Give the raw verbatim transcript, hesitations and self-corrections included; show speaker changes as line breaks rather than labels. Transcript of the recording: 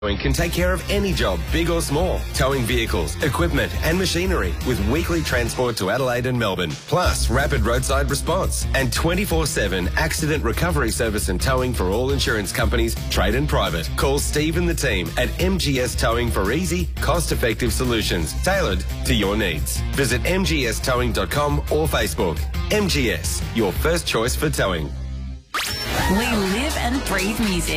Towing can take care of any job, big or small. Towing vehicles, equipment and machinery with weekly transport to Adelaide and Melbourne. Plus rapid roadside response and twenty-four seven accident recovery service and towing for all insurance companies, trade and private. Call Steve and the team at M G S Towing for easy, cost-effective solutions tailored to your needs. Visit m g s towing dot com or Facebook. M G S, your first choice for towing.
We live and breathe music.